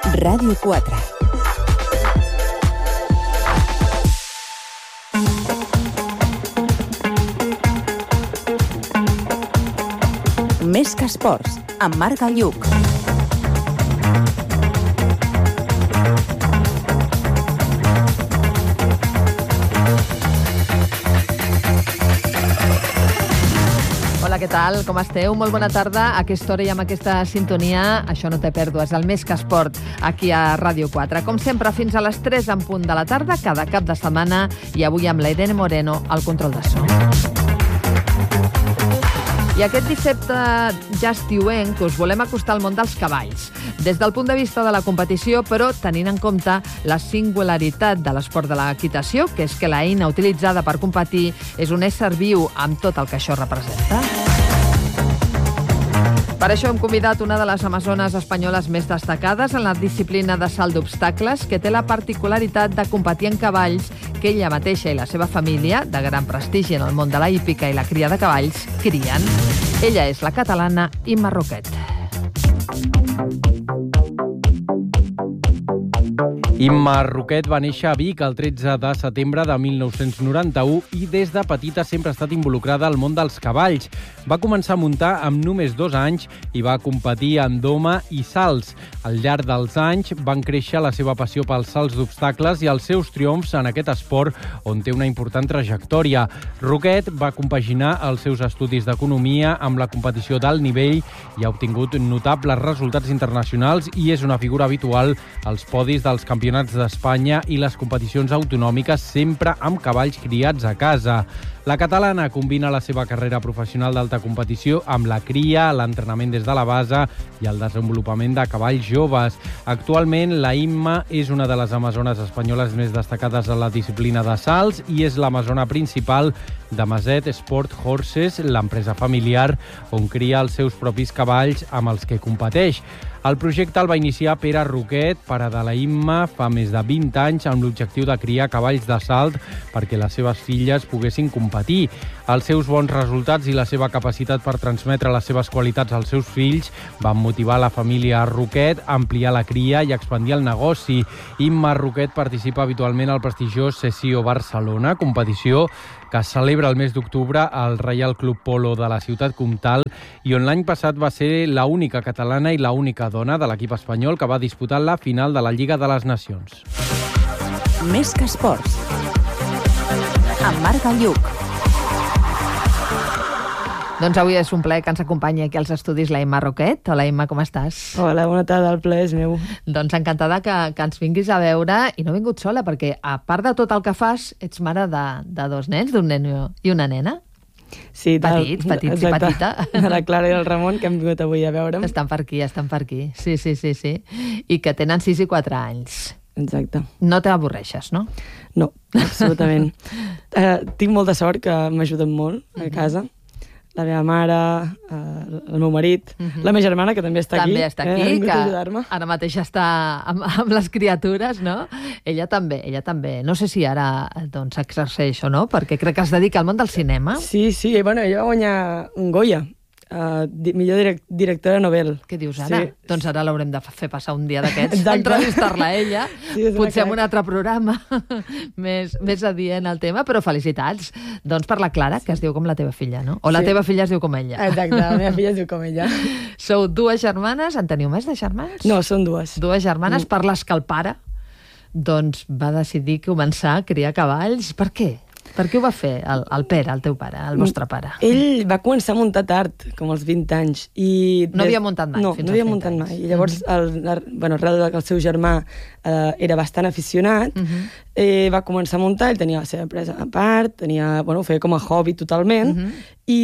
Ràdio 4. Més que esports, amb Marc Galluc. Hola, què tal? Com esteu? Molt bona tarda. A aquesta hora i amb aquesta sintonia, això no té pèrdues, el Més que Esport, aquí a Ràdio 4. Com sempre, fins a les 3 en punt de la tarda, cada cap de setmana, i avui amb la Irene Moreno, al control de so. I aquest dissabte ja estiuenc us volem acostar al món dels cavalls, des del punt de vista de la competició, però tenint en compte la singularitat de l'esport de l'equitació, que és que l'eina utilitzada per competir és un ésser viu amb tot el que això representa. Per això hem convidat una de les amazones espanyoles més destacades en la disciplina de salt d'obstacles, que té la particularitat de competir en cavalls que ella mateixa i la seva família, de gran prestigi en el món de la hípica i la cria de cavalls, crien. Ella és la catalana Imma Roquet. Imma Roquet va néixer a Vic el 13 de setembre de 1991 i des de petita sempre ha estat involucrada al món dels cavalls. Va començar a muntar amb només 2 anys i va competir en doma i salts. Al llarg dels anys van créixer la seva passió pels salts d'obstacles i els seus triomfs en aquest esport on té una important trajectòria. Roquet va compaginar els seus estudis d'economia amb la competició d'alt nivell i ha obtingut notables resultats internacionals i és una figura habitual als podis dels campionats d'Espanya i les competicions autonòmiques, sempre amb cavalls criats a casa. La catalana combina la seva carrera professional d'alta competició amb la cria, l'entrenament des de la base i el desenvolupament de cavalls joves. Actualment, la Imma és una de les amazones espanyoles més destacades en la disciplina de salts i és l'amazona principal de Maset Sport Horses, l'empresa familiar on cria els seus propis cavalls amb els que competeix. El projecte el va iniciar Pere Roquet, pare de la Imma, fa més de 20 anys amb l'objectiu de criar cavalls de salt perquè les seves filles poguessin competir. Els seus bons resultats i la seva capacitat per transmetre les seves qualitats als seus fills van motivar la família Roquet a ampliar la cria i expandir el negoci. Imma Roquet participa habitualment al prestigiós Sessió Barcelona, competició que es celebra el mes d'octubre al Reial Club Polo de la ciutat comtal i on l'any passat va ser l'única catalana i l'única dona de l'equip espanyol que va disputar la final de la Lliga de les Nacions. Més que esports, amb Marc Galluc. Doncs avui és un plaer que ens acompanyi aquí als estudis la Imma Roquet. Hola, Imma, com estàs? Hola, bona tarda, el plaer és meu. Doncs encantada que ens vinguis a veure, i no he vingut sola, perquè a part de tot el que fas, ets mare de 2 nens, d'un nen i una nena. Sí, petits i petita. De la Clara i el Ramon, que hem vingut avui a veure'm. Estan per aquí. Sí. I que tenen 6 i 4 anys. Exacte. No t'avorreixes, no? No, absolutament. Tinc molta sort que m'ajuden molt a casa. La meva mare, el meu marit, la meva germana, que també està aquí. També està aquí, que ara mateix està amb les criatures, no? Ella també. No sé si ara doncs, exerceix o no, perquè crec que es dedica al món del cinema. Sí, bueno, ella va guanyar un Goya, millor directora novel. Què dius ara? Sí. Doncs ara l'haurem de fer passar un dia d'aquests, exacte, entrevistar-la a ella, sí, potser en un altre programa més adient al tema, però felicitats doncs per la Clara, que es diu com la teva filla, no? O la teva filla es diu com ella. Exacte, la meva filla es diu com ella. Sou 2 germanes, en teniu més de germans? No, són 2. 2 germanes per les que el pare doncs, va decidir començar a criar cavalls. Per què? Per què ho va fer el Pere, el teu pare, el vostre pare? Ell va començar a muntar tard, com als 20 anys. No havia muntat mai? No havia muntat mai. I llavors, arrel que el seu germà era bastant aficionat, va començar a muntar, ell tenia la seva empresa a part, ho feia com a hobby totalment, i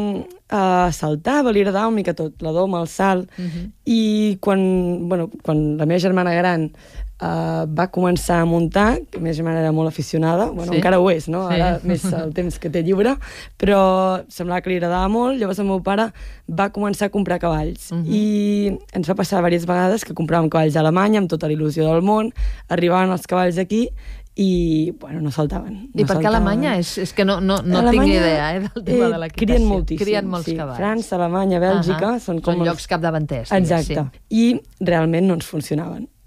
saltava, li agradava una mica tot, la doma, el salt, i quan la meva germana gran va començar a muntar, que la meva germana era molt aficionada, encara ho és, no? Ara més el temps que té lliure, però semblava que li agradava molt, llavors el meu pare va començar a comprar cavalls, i ens va passar diverses vegades que compràvem cavalls a Alemanya amb tota la il·lusió del món, arribaven els cavalls aquí, i, no saltaven. I per què Alemanya? És que no tinc idea del tema de l'equitació. Crien moltíssim. Crien molts cavalls. França, Alemanya, Bèlgica... Són llocs capdavanters. Exacte. I realment no ens funcionaven.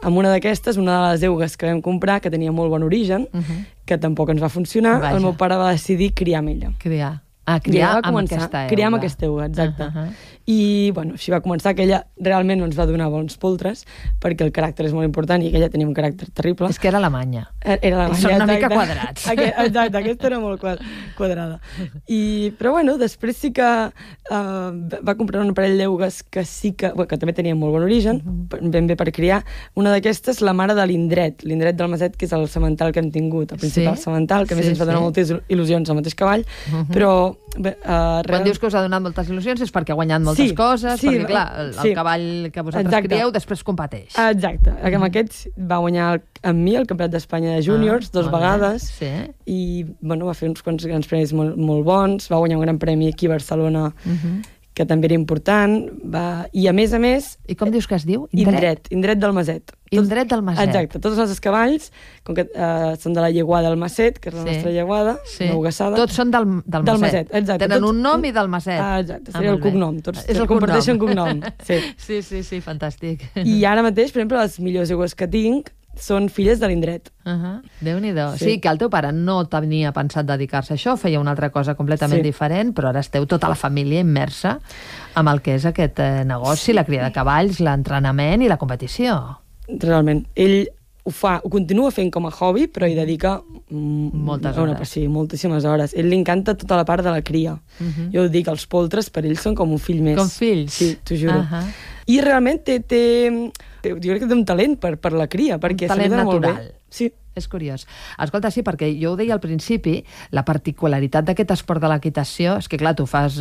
amb una d'aquestes, una de les eugues que vam comprar, que tenia molt bon origen, que tampoc ens va funcionar, el meu pare va decidir criar amb ella. Criar amb aquesta euga. Criar amb aquesta euga, exacte. I, bueno, així va començar, que ella realment no ens va donar bons poltres, perquè el caràcter és molt important i ella tenia un caràcter terrible. És que era alemanya. Era alemanya, són una mica quadrats. Exacte, aquesta era molt quadrada. Però, bueno, després sí que va comprar un parell d'eugues que sí que també tenien molt bon origen, ben bé per criar. Una d'aquestes, la mare de l'Indret del Maset, que és el semental que hem tingut, el principal semental, que a més ens va donar moltes il·lusions al mateix cavall, però... Quan dius que us ha donat moltes il·lusions és perquè ha guanyat moltes coses, perquè clar, el cavall que vosaltres crieu després competeix. Exacte, amb aquests va guanyar amb mi el Campionat d'Espanya de Júniors 2 vegades i bueno, va fer uns quants grans premis molt bons, va guanyar un gran premi aquí a Barcelona que també era important, i a més... I com dius que es diu? Indret del Maset. Indret del Maset. Exacte, tots els nostres cavalls, com que són de la Lleguada del Maset, que és la nostra lleguada, una ugassada. Tots són del Maset. Tenen un nom i del Maset. Exacte, seria el cognom. Tots comparteixen cognom. Sí, fantàstic. I ara mateix, per exemple, les millors eugues que tinc són filles de l'Indret. Déu-n'hi-do. Sí, que el teu pare no tenia pensat dedicar-se a això, feia una altra cosa completament diferent, però ara esteu tota la família immersa amb el que és aquest negoci, la cria de cavalls, l'entrenament i la competició. Realment. Ell ho continua fent com a hobby, però hi dedica moltes hores. Sí, moltíssimes hores. Ell li encanta tota la part de la cria. Jo ho dic, els poltres per ell són com un fill més. Com fills? Sí, t'ho juro. I realment jo crec que té un talent per la cria, perquè se li dona molt bé. Un talent natural. Sí. És curiós. Escolta, sí, perquè jo ho deia al principi, la particularitat d'aquest esport de l'equitació és que, clar, tu vas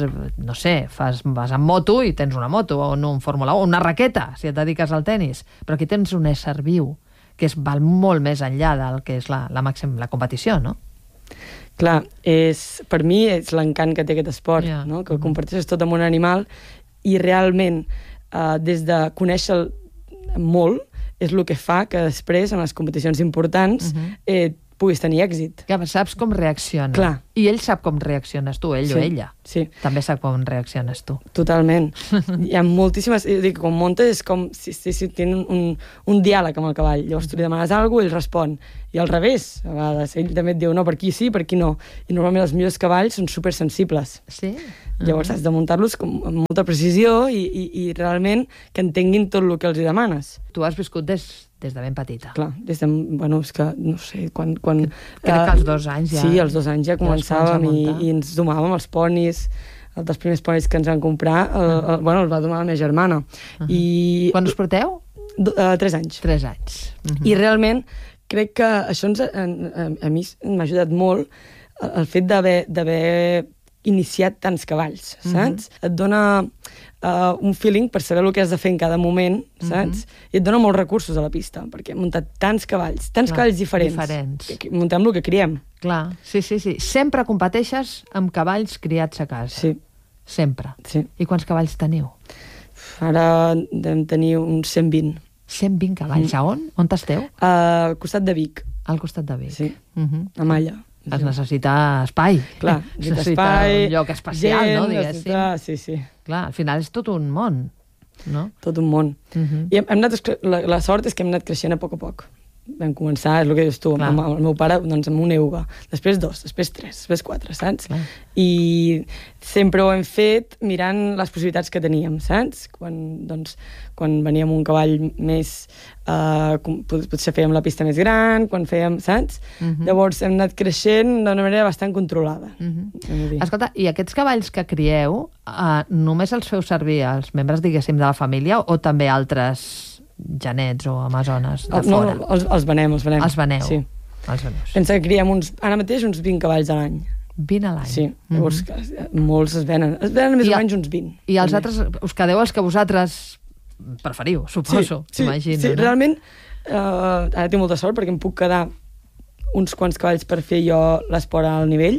en moto i tens una moto, o no un Fórmula 1, una raqueta, si et dediques al tennis, però aquí tens un ésser viu, que val molt més enllà del que és la competició, no? Clar, per mi és l'encant que té aquest esport, no? Que comparteixes tot amb un animal i realment, des de conèixer-lo molt, és el que fa que després, en les competicions importants, puguis tenir èxit. Que saps com reacciona. Clar. I ell sap com reacciones tu, ell o ella. Sí. També sap com reacciones tu. Totalment. Hi ha moltíssimes... Dic, quan muntes és com si tenen un diàleg amb el cavall. Llavors tu li demanes alguna cosa i ell respon. I al revés, a vegades. Ell també et diu, no, per aquí sí, per aquí no. I normalment els millors cavalls són supersensibles. Sí? Llavors has de muntar-los amb molta precisió i realment que entenguin tot el que els demanes. Tu has viscut des de ben petita. Clar, és que, no sé, quan... Crec que als 2 anys ja... Sí, als 2 anys ja començàvem i ens domàvem els ponis. Els dels primers ponis que ens van comprar, el va domar la meva germana. Quan us porteu? 3 anys. 3 anys. I realment crec que això a mi m'ha ajudat molt el fet d'haver iniciat tants cavalls, saps? Et dona un feeling per saber el que has de fer en cada moment, saps? I et dona molts recursos a la pista, perquè hem muntat tants cavalls diferents. Muntem el que criem. Clar, sí. Sempre competeixes amb cavalls criats a casa. Sí. Sempre. Sí. I quants cavalls teniu? Ara vam tenir uns 120. 120 cavalls. A on? On esteu? Al costat de Vic. Al costat de Vic. Sí, a Malla. Es necessita espai. Clar, necessita un lloc especial, no? Diguéssim. Sí. Clar, al final és tot un món, no? Tot un món. I la sort és que hem anat creixent a poc. Vam començar, és el que dius tu, amb el meu pare, doncs amb una euga. Després 2, després 3, després 4, saps? Clar. I sempre ho hem fet mirant les possibilitats que teníem, saps? Quan veníem un cavall més... potser fèiem la pista més gran, quan fèiem, saps? Llavors hem anat creixent d'una manera bastant controlada. Escolta, i aquests cavalls que crieu, només els feu servir els membres, diguéssim, de la família o també altres genets o amazones de fora? No, els venem. Els veneu? Sí. Els veneus. Pensa que criem ara mateix uns 20 cavalls a l'any. 20 a l'any? Sí, llavors molts es venen. Es venen més o menys uns 20. I els altres, us quedeu els que vosaltres preferiu, suposo, imagino. Sí, realment, ara tinc molta sort perquè em puc quedar uns quants cavalls per fer jo l'esport al nivell.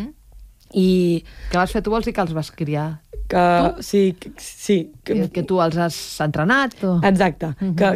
I... Que vas fer tu vols dir que els vas criar? Sí. Que tu els has entrenat? Exacte.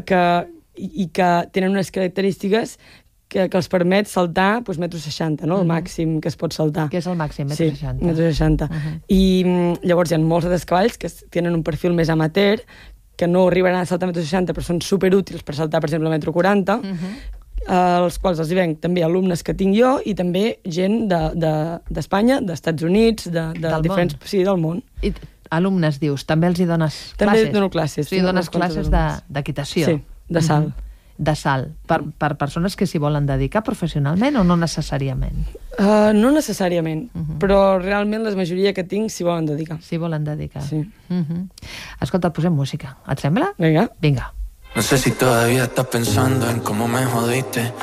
I que tenen unes característiques que els permet saltar metro 60, no? El màxim que es pot saltar. Que és el màxim, metro 60. Sí, metro 60. I llavors hi ha molts altres cavalls que tenen un perfil més amateur que no arribaran a saltar metro 60, però són superútils per saltar, per exemple, metro 40, als quals els hi venc també alumnes que tinc jo i també gent d'Espanya, d'Estats Units, de diferents... Sí, del món. I alumnes, dius, també els hi dones classes? També dono classes. O sigui, dones classes d'equitació? Sí, de salt. De salt. Per persones que s'hi volen dedicar professionalment o no necessàriament? No necessàriament, però realment la majoria que tinc s'hi volen dedicar. S'hi volen dedicar. Sí. Escolta, posem música. Et sembla? Vinga. Vinga. No sé si todavía estás pensando en cómo me jodiste.